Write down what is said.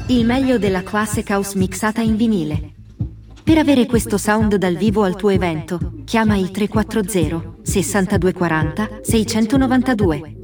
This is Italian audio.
Il meglio della classic house mixata in vinile. Per avere questo sound dal vivo al tuo evento, chiama il 340 6240 692.